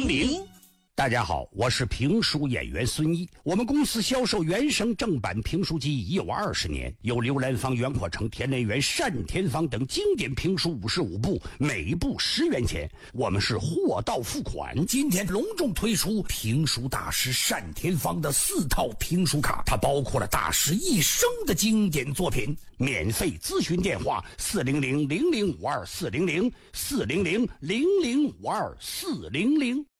400。大家好，我是评书演员孙一。我们公司销售原声正版评书集已有20年，有刘兰芳、袁阔成、田连元、单田芳等经典评书55部，每部10元钱。我们是货到付款。 今天隆重推出评书大师单田芳的4套评书卡，它包括了大师一生的经典作品。 免费咨询电话400-0052-400 400-0052-400。